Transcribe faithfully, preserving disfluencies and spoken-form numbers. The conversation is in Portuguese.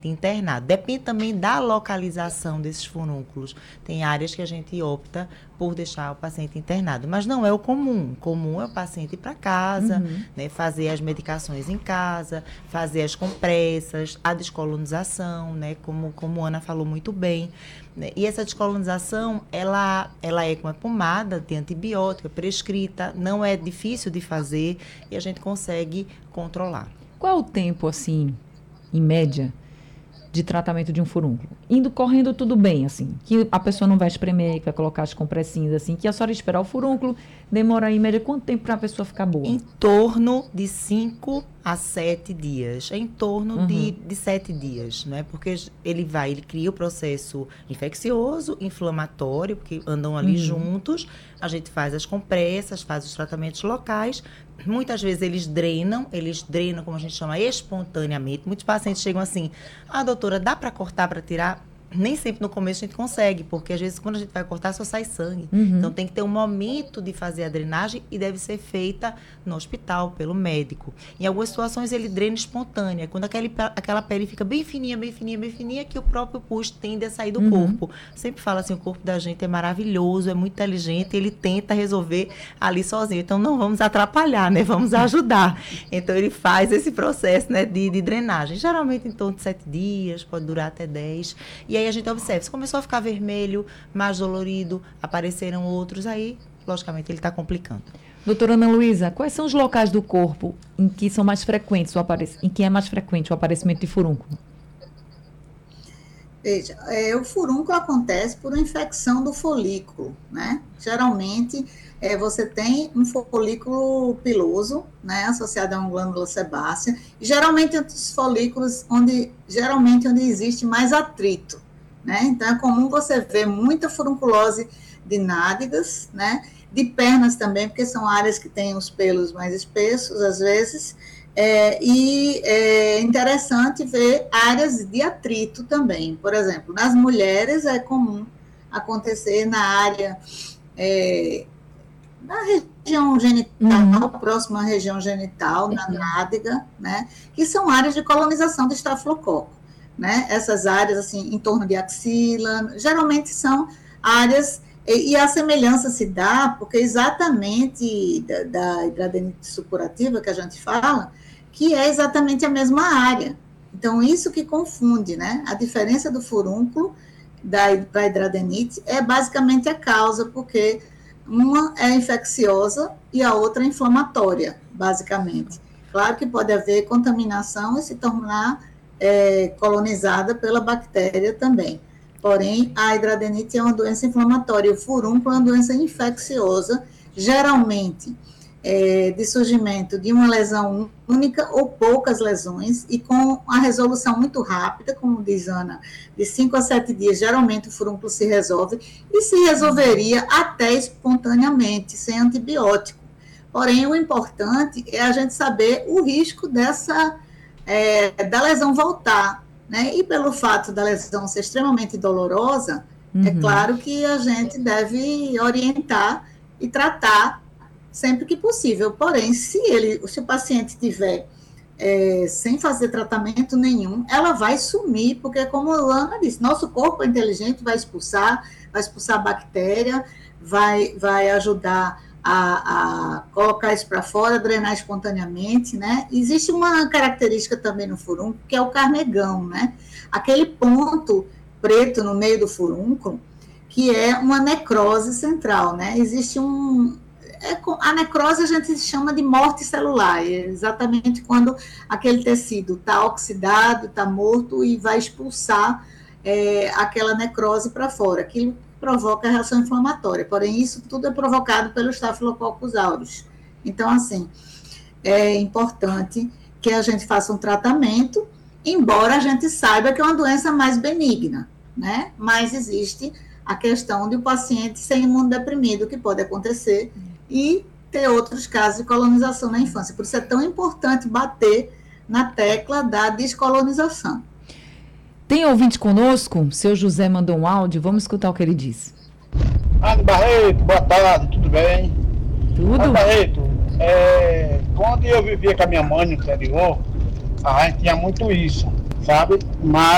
internado. Depende também da localização desses furúnculos. Tem áreas que a gente opta por deixar o paciente internado, mas não é o comum. O comum é o paciente ir para casa, uhum. né, fazer as medicações em casa, fazer as compressas, a descolonização, né, como, como a Ana falou muito bem. Né, e essa descolonização, ela, ela é com a pomada de antibiótico, é prescrita, não é difícil de fazer e a gente consegue controlar. Qual é o tempo, assim, em média, de tratamento de um furúnculo? Indo, correndo tudo bem, assim, que a pessoa não vai espremer, que vai colocar as compressinhas, assim, que é só esperar o furúnculo, demora em média quanto tempo para a pessoa ficar boa? Em torno de cinco a sete dias, em torno uhum. de, de sete dias, né? Porque ele vai, ele cria o processo infeccioso, inflamatório, porque andam ali uhum. juntos, a gente faz as compressas, faz os tratamentos locais, muitas vezes eles drenam, eles drenam, como a gente chama, espontaneamente. Muitos pacientes chegam assim, ah, doutora, dá para cortar, para tirar? Nem sempre no começo a gente consegue, porque às vezes quando a gente vai cortar só sai sangue. Uhum. Então tem que ter um momento de fazer a drenagem e deve ser feita no hospital, pelo médico. Em algumas situações ele drena espontânea, quando aquele, aquela pele fica bem fininha, bem fininha, bem fininha, que o próprio pus tende a sair do uhum. corpo. Sempre falo assim, o corpo da gente é maravilhoso, é muito inteligente, ele tenta resolver ali sozinho. Então não vamos atrapalhar, né? Vamos ajudar. Então ele faz esse processo, né, de, de drenagem. Geralmente em torno de sete dias, pode durar até dez. E aí a gente observa, se começou a ficar vermelho, mais dolorido, apareceram outros, aí, logicamente, ele está complicando. Doutora Ana Luísa, quais são os locais do corpo em que são mais frequentes o aparec- em que é mais frequente o aparecimento de furúnculo? Veja, é, o furúnculo acontece por uma infecção do folículo, né? Geralmente, é, você tem um folículo piloso, né, associado a uma glândula sebácea, e geralmente os folículos onde, geralmente onde existe mais atrito, né? Então, é comum você ver muita furunculose de nádegas, né? De pernas também, porque são áreas que têm os pelos mais espessos, às vezes, é, e é interessante ver áreas de atrito também. Por exemplo, nas mulheres é comum acontecer na área, é, na região genital, uhum. próxima à região genital, na uhum. nádega, né? Que são áreas de colonização de estafilococo. Né? Essas áreas, assim, em torno de axila, geralmente são áreas, e, e a semelhança se dá, porque exatamente da, da hidradenite supurativa que a gente fala, que é exatamente a mesma área. Então, isso que confunde, né? A diferença do furúnculo para a hidradenite é basicamente a causa, porque uma é infecciosa e a outra é inflamatória, basicamente. Claro que pode haver contaminação e se tornar É, colonizada pela bactéria também. Porém, a hidradenite é uma doença inflamatória, o furúnculo é uma doença infecciosa, geralmente é, de surgimento de uma lesão única ou poucas lesões, e com a resolução muito rápida, como diz Ana, de cinco a sete dias, geralmente o furúnculo se resolve, e se resolveria até espontaneamente, sem antibiótico. Porém, o importante é a gente saber o risco dessa É, da lesão voltar, né? E pelo fato da lesão ser extremamente dolorosa, uhum. é claro que a gente deve orientar e tratar sempre que possível. Porém, se, ele, se o paciente tiver é, sem fazer tratamento nenhum, ela vai sumir, porque, como a Ana disse, nosso corpo é inteligente, vai expulsar, vai expulsar a bactéria, vai, vai ajudar A, a colocar isso para fora, drenar espontaneamente, né? Existe uma característica também no furúnculo, que é o carnegão, né? Aquele ponto preto no meio do furúnculo, que é uma necrose central, né? Existe um... É, a necrose a gente chama de morte celular, é exatamente quando aquele tecido está oxidado, está morto e vai expulsar é, aquela necrose para fora, aquilo provoca a reação inflamatória, porém isso tudo é provocado pelo Staphylococcus aureus. Então, assim, é importante que a gente faça um tratamento, embora a gente saiba que é uma doença mais benigna, né? Mas existe a questão de o paciente ser imunodeprimido, que pode acontecer, e ter outros casos de colonização na infância. Por isso é tão importante bater na tecla da descolonização. Tem ouvinte conosco? O seu José mandou um áudio, vamos escutar o que ele diz. Ana Barreto, boa tarde, tudo bem? Tudo. Ana Barreto, é, quando eu vivia com a minha mãe no interior, a gente tinha muito isso, sabe? Mas